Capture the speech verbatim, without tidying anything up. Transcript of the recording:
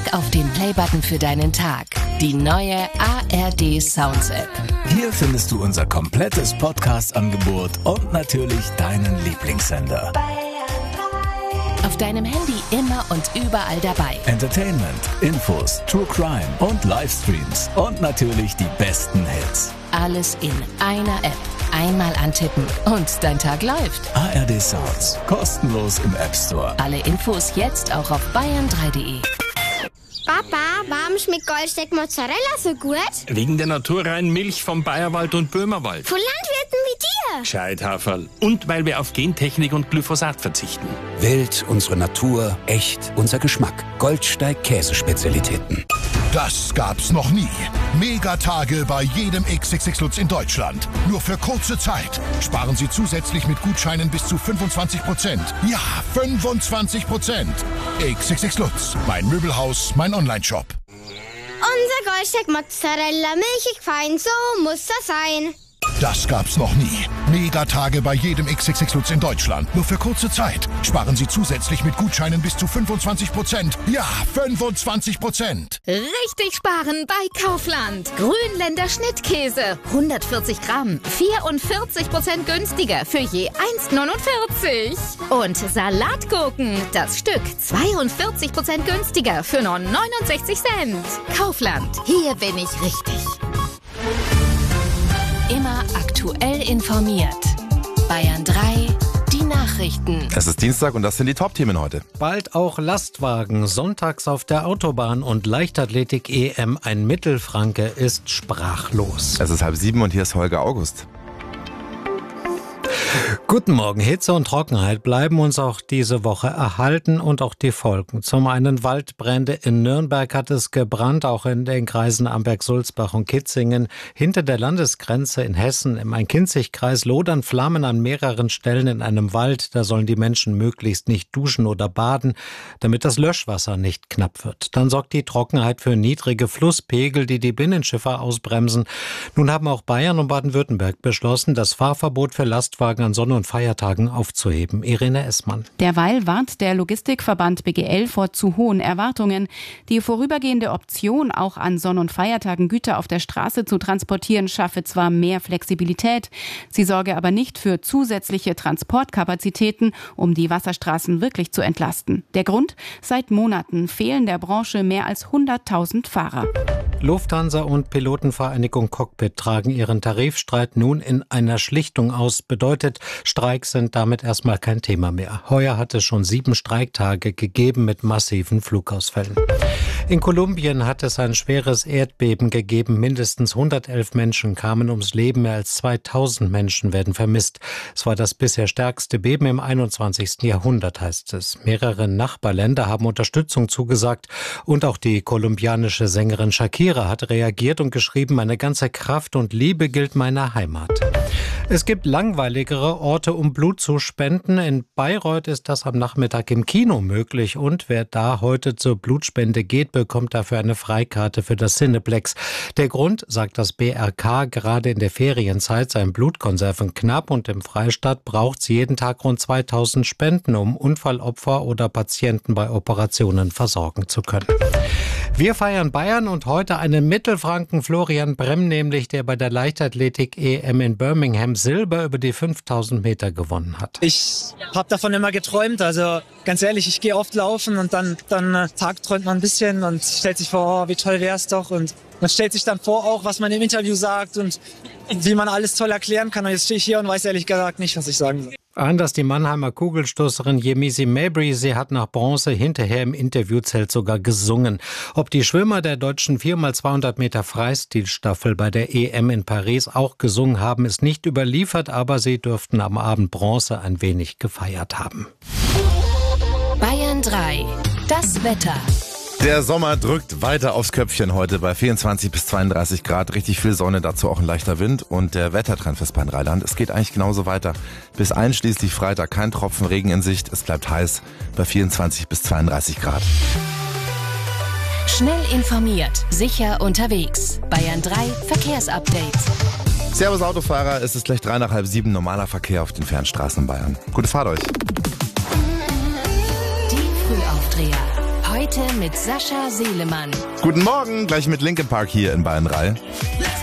Drück auf den Playbutton für deinen Tag. Die neue A R D Sounds App. Hier findest du unser komplettes Podcast-Angebot und natürlich deinen Lieblingssender. Auf deinem Handy immer und überall dabei. Entertainment, Infos, True Crime und Livestreams und natürlich die besten Hits. Alles in einer App. Einmal antippen und dein Tag läuft. A R D Sounds, kostenlos im App Store. Alle Infos jetzt auch auf bayern drei punkt de. Papa, warum schmeckt Goldsteak Mozzarella so gut? Wegen der naturreinen Milch vom Bayerwald und Böhmerwald. Von Landwirten wie dir. Scheithaferl. Und weil wir auf Gentechnik und Glyphosat verzichten. Wild, unsere Natur, echt, unser Geschmack. Goldsteig Käsespezialitäten. Das gab's noch nie. Megatage bei jedem X X X Lutz in Deutschland. Nur für kurze Zeit. Sparen Sie zusätzlich mit Gutscheinen bis zu fünfundzwanzig Prozent. Ja, fünfundzwanzig Prozent. X X X Lutz. Mein Möbelhaus, mein Online-Shop. Unser Goldsteak Mozzarella, milchig fein, so muss das sein. Das gab's noch nie. Megatage bei jedem X X X Lutz in Deutschland. Nur für kurze Zeit. Sparen Sie zusätzlich mit Gutscheinen bis zu fünfundzwanzig Prozent. Ja, fünfundzwanzig Prozent. Richtig sparen bei Kaufland. Grünländer Schnittkäse. hundertvierzig Gramm. vierundvierzig Prozent günstiger für je eins neunundvierzig. Und Salatgurken. Das Stück zweiundvierzig Prozent günstiger für nur neunundsechzig Cent. Kaufland. Hier bin ich richtig. Immer aktuell informiert. Bayern drei, die Nachrichten. Es ist Dienstag und das sind die Top-Themen heute. Bald auch Lastwagen, sonntags auf der Autobahn und Leichtathletik-E M. Ein Mittelfranke ist sprachlos. Es ist halb sieben und hier ist Holger August. Guten Morgen. Hitze und Trockenheit bleiben uns auch diese Woche erhalten und auch die Folgen. Zum einen Waldbrände in Nürnberg hat es gebrannt, auch in den Kreisen Amberg, Sulzbach und Kitzingen. Hinter der Landesgrenze in Hessen im Main-Kinzig-Kreis lodern Flammen an mehreren Stellen in einem Wald. Da sollen die Menschen möglichst nicht duschen oder baden, damit das Löschwasser nicht knapp wird. Dann sorgt die Trockenheit für niedrige Flusspegel, die die Binnenschiffer ausbremsen. Nun haben auch Bayern und Baden-Württemberg beschlossen, das Fahrverbot für Lastwagen an Sonn- und Feiertagen aufzuheben. Irene Essmann. Derweil warnt der Logistikverband B G L vor zu hohen Erwartungen. Die vorübergehende Option, auch an Sonn- und Feiertagen Güter auf der Straße zu transportieren, schaffe zwar mehr Flexibilität, sie sorge aber nicht für zusätzliche Transportkapazitäten, um die Wasserstraßen wirklich zu entlasten. Der Grund? Seit Monaten fehlen der Branche mehr als hunderttausend Fahrer. Lufthansa und Pilotenvereinigung Cockpit tragen ihren Tarifstreit nun in einer Schlichtung aus. Bedeutet, Streiks sind damit erstmal kein Thema mehr. Heuer hat es schon sieben Streiktage gegeben mit massiven Flugausfällen. In Kolumbien hat es ein schweres Erdbeben gegeben. Mindestens hundertelf Menschen kamen ums Leben. Mehr als zweitausend Menschen werden vermisst. Es war das bisher stärkste Beben im einundzwanzigsten Jahrhundert, heißt es. Mehrere Nachbarländer haben Unterstützung zugesagt. Und auch die kolumbianische Sängerin Shakira hat reagiert und geschrieben, meine ganze Kraft und Liebe gilt meiner Heimat. Es gibt langweiligere Orte, um Blut zu spenden. In Bayreuth ist das am Nachmittag im Kino möglich. Und wer da heute zur Blutspende geht, bekommt dafür eine Freikarte für das Cineplex. Der Grund, sagt das B R K, gerade in der Ferienzeit seien Blutkonserven knapp und im Freistaat braucht es jeden Tag rund zweitausend Spenden, um Unfallopfer oder Patienten bei Operationen versorgen zu können. Wir feiern Bayern und heute einen Mittelfranken, Florian Bremm nämlich, der bei der Leichtathletik-E M in Birmingham Silber über die fünftausend Meter gewonnen hat. Ich habe davon immer geträumt, also ganz ehrlich, ich gehe oft laufen und dann, dann tagträumt man ein bisschen und stellt sich vor, oh, wie toll wäre es doch, und man stellt sich dann vor auch, was man im Interview sagt und wie man alles toll erklären kann, und jetzt stehe ich hier und weiß ehrlich gesagt nicht, was ich sagen soll. Anders die Mannheimer Kugelstoßerin Yemisi Mabry, sie hat nach Bronze hinterher im Interviewzelt sogar gesungen. Ob die Schwimmer der deutschen vier mal zweihundert Meter Freistilstaffel bei der E M in Paris auch gesungen haben, ist nicht überliefert, aber sie dürften am Abend Bronze ein wenig gefeiert haben. Bayern drei, das Wetter. Der Sommer drückt weiter aufs Köpfchen heute bei vierundzwanzig bis zweiunddreißig Grad. Richtig viel Sonne, dazu auch ein leichter Wind. Und der Wettertrend fürs Bayern-Rheinland, es geht eigentlich genauso weiter. Bis einschließlich Freitag kein Tropfen Regen in Sicht. Es bleibt heiß bei vierundzwanzig bis zweiunddreißig Grad. Schnell informiert, sicher unterwegs. Bayern drei Verkehrsupdate. Servus Autofahrer, es ist gleich drei nach halb sieben, normaler Verkehr auf den Fernstraßen in Bayern. Gute Fahrt euch. Die Frühaufdreher. Heute Heute mit Sascha Selemann. Guten Morgen, gleich mit Linkin Park hier in Bayern drei.